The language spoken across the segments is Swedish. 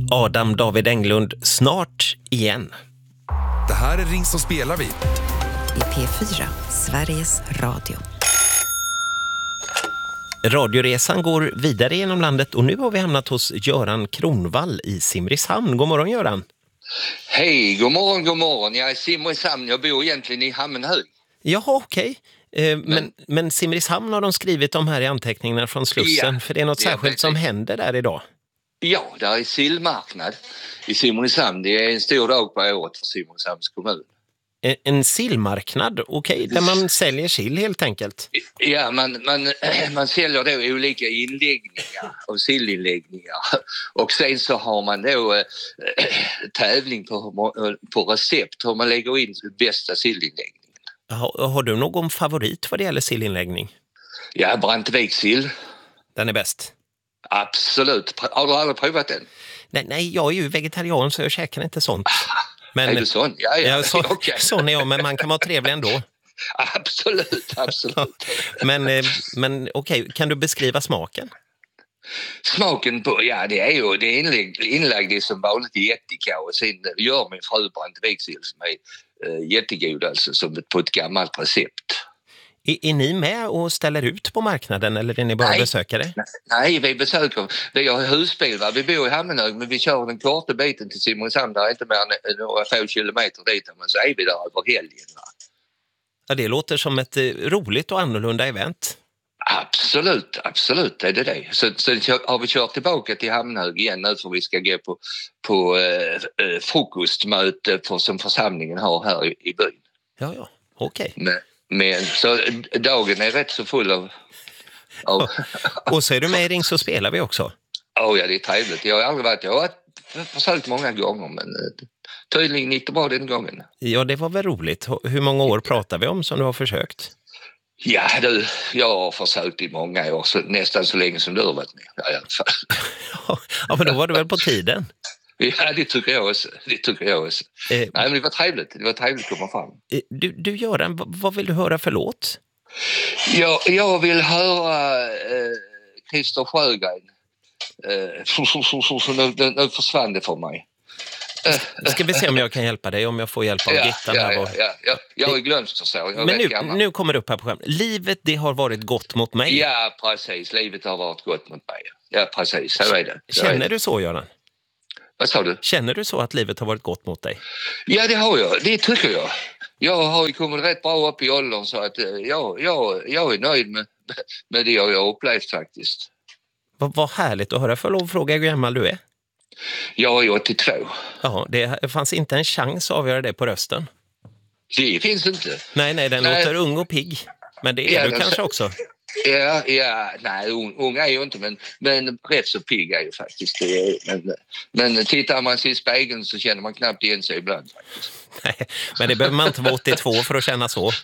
Adam David Englund snart igen. Det här är Ring så spelar vi. I P4, Sveriges Radio. Radioresan går vidare genom landet och nu har vi hamnat hos Göran Kronvall i Simrishamn. God morgon Göran. Hej, god morgon. Jag är i Simrishamn, jag bor egentligen i Hammenhög. Jaha, okej. Men Simrishamn har de skrivit om här i anteckningarna från Slussen. För det är något särskilt som händer där idag. Ja, där är sillmarknad i Simrishamn. Det är en stor dag på året för Simrishamns kommun. En sillmarknad, okej, där man säljer sill helt enkelt. Ja, man säljer då olika inläggningar och sillinläggningar. Och sen så har man då tävling på recept hur man lägger in bästa sillinläggningen. Har du någon favorit vad det gäller sillinläggning? Ja, Brantevik-sill. Den är bäst. Absolut. Har du aldrig provat den? Nej, jag är ju vegetarian så jag käkar inte sånt. Men, är du sån? Ja, okay. Sån är jag, men man kan vara trevlig ändå. Absolut. Men okej, kan du beskriva smaken? Smaken på, ja det är inlagd i som vanligt i ättika och sen gör min fru Brantevik-sill som är jättegod alltså som på ett gammalt recept. Är ni med och ställer ut på marknaden eller är ni bara besökare? Nej, vi besöker. Vi har husbil, va? Vi bor i Hammenhög men vi kör den korta biten till Simrishamn. Där är inte mer än några få kilometer dit men så är vi där över helgen. Va? Ja, det låter som ett roligt och annorlunda event. Absolut är det. Så har vi kört tillbaka till Hammenhög igen nu för vi ska gå på frukostmöte som församlingen har här i byn. Ja, okej. Men så dagen är rätt så full av... Och så är du med i Ring så spelar vi också. Ja, det är trevligt. Jag har försökt många gånger men tydligen gick det bra den gången. Ja, det var väl roligt. Hur många år pratar vi om som du har försökt? Ja, jag har försökt i många år, nästan så länge som du har varit med. I alla fall. Ja, men då var det väl på tiden? Ja, det tycker jag också. Nej, men det var trevligt att komma fram. Du Göran, vad vill du höra för låt? Jag vill höra Christer Sjögren. Nu försvann det för mig. Ska vi se om jag kan hjälpa dig, om jag får hjälp av gitarren här. Ja. Jag är glömsk så. Men nu kommer det upp här på skärmen. Livet, det har varit gott mot mig. Ja, precis. Livet har varit gott mot mig. Ja, precis. Så är det. Känner du så, Göran? Vad sa du? Känner du så att livet har varit gott mot dig? Ja, det har jag. Det tycker jag. Jag har ju kommit rätt bra upp i åldern så att jag är nöjd med det jag har upplevt faktiskt. Vad härligt att höra. Får jag lov att fråga hur gammal du är? Jag är 82. Ja, det fanns inte en chans att avgöra det på rösten. Det finns inte. Nej, den låter ung och pigg. Men det är du kanske också. Ja, nej, ung är ju inte, men rätt så pigg är ju faktiskt. Men tittar man sig i spegeln så känner man knappt igen sig ibland faktiskt. Nej, men det behöver man inte vara 82 för att känna så.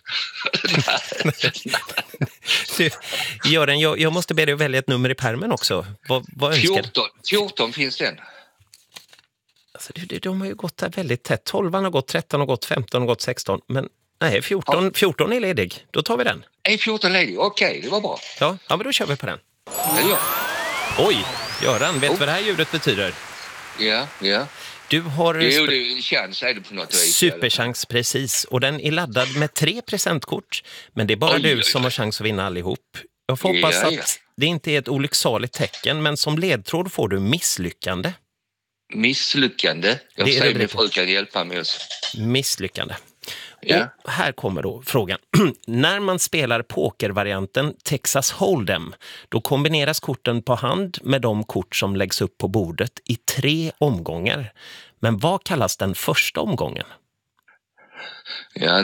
Du, Göran, jag måste be dig att välja ett nummer i pärmen också. Vad önskar du? 14 finns den. Alltså, de har ju gått där väldigt tätt. 12 har gått, 13 har gått, 15 har gått, 16. Men nej, 14 är ledig. Då tar vi den. Är 14 ledig? Okej, det var bra. Ja, men då kör vi på den. Ja. Oj, Göran, vet du vad det här ljudet betyder? Ja. Du har... Jo, det är en chans är det på något vis. Superchans, precis. Och den är laddad med 3 presentkort. Men det är bara du som har chans att vinna allihop. Jag får hoppas att det inte är ett olycksaligt tecken, men som ledtråd får du misslyckande. Misslyckande? Jag säger det folk kan hjälpa mig också. Misslyckande. Ja. Och här kommer då frågan. När man spelar pokervarianten Texas Hold'em, då kombineras korten på hand med de kort som läggs upp på bordet i 3 omgångar. Men vad kallas den första omgången? Ja,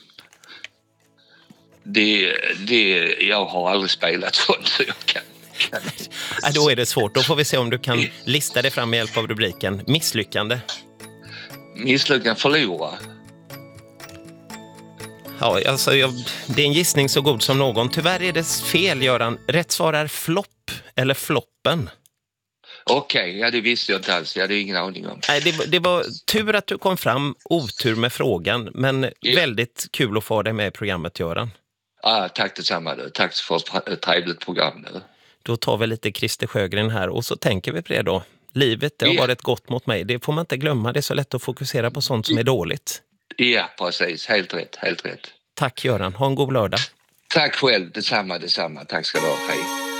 jag har aldrig spelat sånt så jag kan. Då är det svårt. Då får vi se om du kan lista det fram med hjälp av rubriken Misslyckande. Misslyckande, förlora. Ja, alltså det är en gissning så god som någon. Tyvärr är det fel, Göran. Rätt svar är flopp eller floppen. Okej, ja det visste jag inte alls. Jag hade ingen aning om. Nej, det var tur att du kom fram, otur med frågan. Men väldigt kul att få dig med i programmet, Göran. Tack detsamma. Tack för ett trevligt program. Då tar vi lite Christer Sjögren här och så tänker vi på det då. Livet det har varit gott mot mig. Det får man inte glömma. Det är så lätt att fokusera på sånt som är dåligt. Ja, precis. Helt rätt. Tack Göran. Ha en god lördag. Tack själv. Detsamma. Tack ska du ha. Hej.